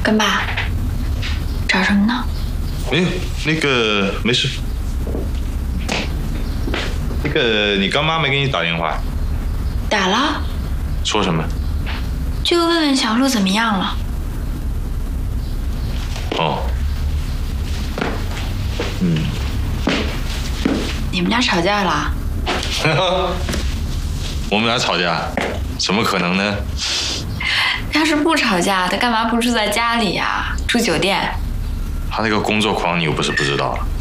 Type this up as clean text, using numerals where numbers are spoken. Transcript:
干爸，找什么呢？ 没有，那个没事。那个你干妈没给你打电话？ 打了， 说什么？ 就问问小鹿怎么样了。 哦， 你们俩吵架了？ 我们俩吵架，怎么可能呢？ 要是不吵架，他干嘛不住在家里呀？住酒店？ 他那个工作狂，你又不是不知道了。